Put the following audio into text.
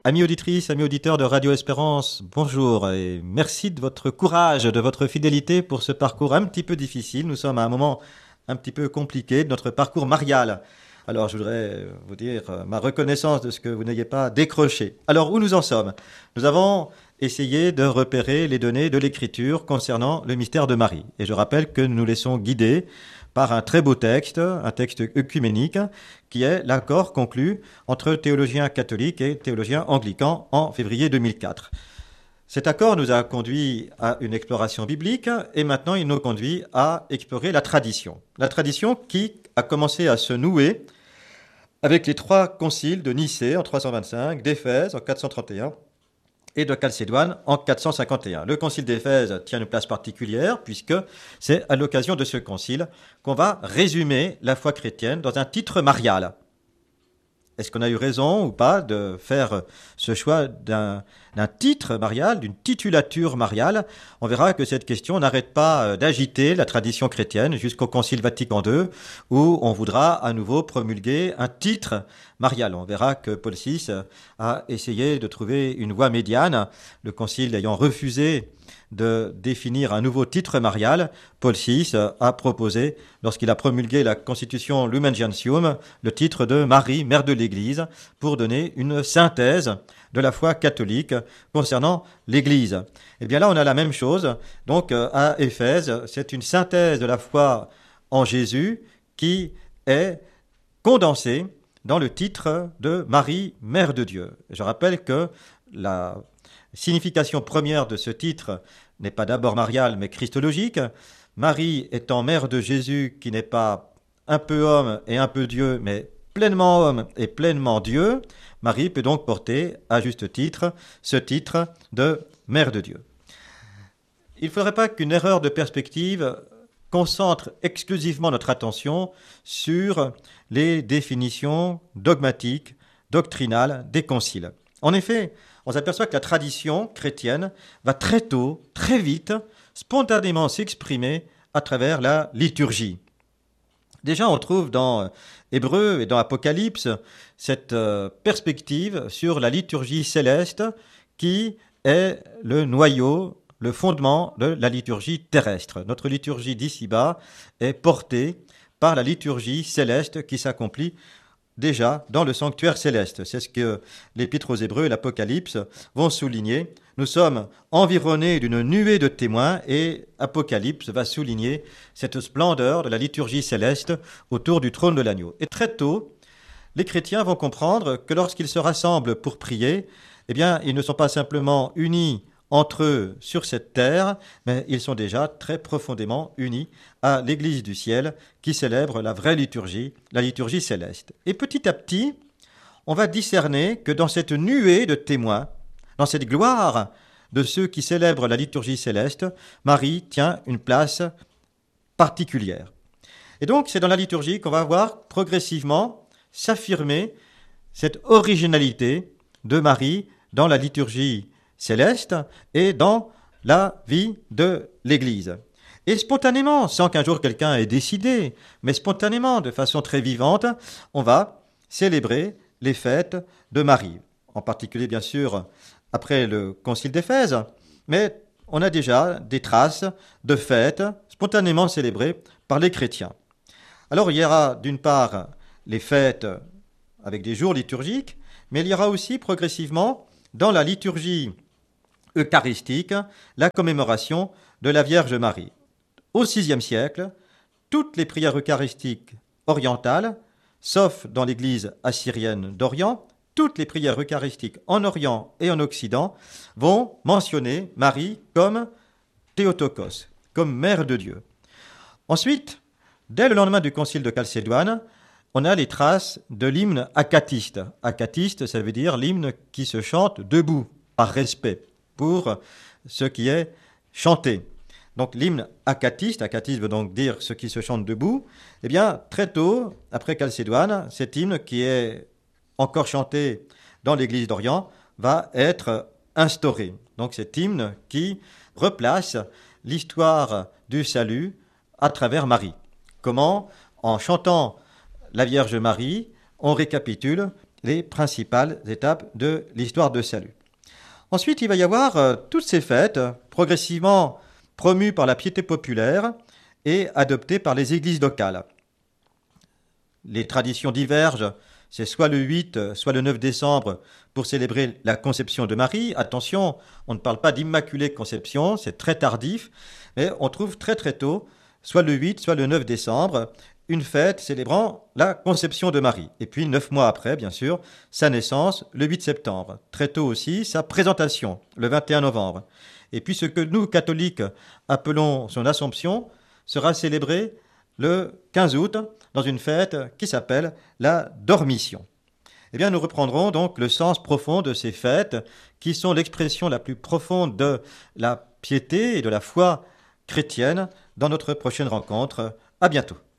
Amis auditrices, amis auditeurs de Radio Espérance, bonjour et merci de votre courage, de votre fidélité pour ce parcours un petit peu difficile. Nous sommes à un moment un petit peu compliqué de notre parcours marial. Alors je voudrais vous dire ma reconnaissance de ce que vous n'ayez pas décroché. Alors où nous en sommes? Nous avons essayé de repérer les données de l'Écriture concernant le mystère de Marie. Et je rappelle que nous nous laissons guider par un très beau texte, un texte œcuménique, qui est l'accord conclu entre théologiens catholiques et théologiens anglicans en février 2004. Cet accord nous a conduit à une exploration biblique et maintenant il nous conduit à explorer la tradition. La tradition qui a commencé à se nouer avec les trois conciles de Nicée en 325, d'Éphèse en 431 et de Chalcédoine en 451. Le concile d'Éphèse tient une place particulière puisque c'est à l'occasion de ce concile qu'on va résumer la foi chrétienne dans un titre marial. Est-ce qu'on a eu raison ou pas de faire ce choix d'un titre marial, d'une titulature mariale? On verra que cette question n'arrête pas d'agiter la tradition chrétienne jusqu'au Concile Vatican II, où on voudra à nouveau promulguer un titre marial. On verra que Paul VI a essayé de trouver une voie médiane, le Concile ayant refusé de définir un nouveau titre marial. Paul VI a proposé, lorsqu'il a promulgué la Constitution Lumen Gentium, le titre de Marie, mère de l'Église, pour donner une synthèse de la foi catholique concernant l'Église. Et bien là, on a la même chose. Donc, à Éphèse, c'est une synthèse de la foi en Jésus qui est condensée dans le titre de Marie, mère de Dieu. Je rappelle que la signification première de ce titre n'est pas d'abord mariale, mais christologique. Marie étant mère de Jésus, qui n'est pas un peu homme et un peu Dieu, mais pleinement homme et pleinement Dieu, Marie peut donc porter, à juste titre, ce titre de mère de Dieu. Il ne faudrait pas qu'une erreur de perspective concentre exclusivement notre attention sur les définitions dogmatiques, doctrinales des conciles. En effet, on s'aperçoit que la tradition chrétienne va très tôt, très vite, spontanément s'exprimer à travers la liturgie. Déjà, on trouve dans Hébreux et dans Apocalypse cette perspective sur la liturgie céleste qui est le noyau, le fondement de la liturgie terrestre. Notre liturgie d'ici-bas est portée par la liturgie céleste qui s'accomplit déjà dans le sanctuaire céleste. C'est ce que l'Épître aux Hébreux et l'Apocalypse vont souligner. Nous sommes environnés d'une nuée de témoins et Apocalypse va souligner cette splendeur de la liturgie céleste autour du trône de l'agneau. Et très tôt, les chrétiens vont comprendre que lorsqu'ils se rassemblent pour prier, eh bien, ils ne sont pas simplement unis entre eux sur cette terre, mais ils sont déjà très profondément unis à l'Église du ciel qui célèbre la vraie liturgie, la liturgie céleste. Et petit à petit, on va discerner que dans cette nuée de témoins, dans cette gloire de ceux qui célèbrent la liturgie céleste, Marie tient une place particulière. Et donc, c'est dans la liturgie qu'on va voir progressivement s'affirmer cette originalité de Marie dans la liturgie céleste et dans la vie de l'Église. Et spontanément, sans qu'un jour quelqu'un ait décidé, mais spontanément, de façon très vivante, on va célébrer les fêtes de Marie. En particulier, bien sûr, après le concile d'Éphèse, mais on a déjà des traces de fêtes spontanément célébrées par les chrétiens. Alors il y aura d'une part les fêtes avec des jours liturgiques, mais il y aura aussi progressivement dans la liturgie eucharistique la commémoration de la Vierge Marie. Au VIe siècle, toutes les prières eucharistiques orientales, sauf dans l'église assyrienne d'Orient, toutes les prières eucharistiques en Orient et en Occident vont mentionner Marie comme Théotokos, comme mère de Dieu. Ensuite, dès le lendemain du concile de Chalcédoine, on a les traces de l'hymne acatiste. Acatiste, ça veut dire l'hymne qui se chante debout, par respect pour ce qui est chanté. Donc l'hymne acatiste veut donc dire ce qui se chante debout, eh bien très tôt, après Chalcédoine, cet hymne qui est encore chanté dans l'église d'Orient va être instauré. Donc cet hymne qui replace l'histoire du salut à travers Marie. Comment, en chantant la Vierge Marie, on récapitule les principales étapes de l'histoire de salut. Ensuite, il va y avoir toutes ces fêtes, progressivement promues par la piété populaire et adoptées par les églises locales. Les traditions divergent, c'est soit le 8, soit le 9 décembre pour célébrer la conception de Marie. Attention, on ne parle pas d'immaculée conception, c'est très tardif, mais on trouve très très tôt, soit le 8, soit le 9 décembre, une fête célébrant la conception de Marie. Et puis 9 mois après, bien sûr, sa naissance, le 8 septembre. Très tôt aussi, sa présentation, le 21 novembre. Et puis ce que nous, catholiques, appelons son Assomption, sera célébré le 15 août dans une fête qui s'appelle la Dormition. Eh bien, nous reprendrons donc le sens profond de ces fêtes qui sont l'expression la plus profonde de la piété et de la foi chrétienne dans notre prochaine rencontre. À bientôt.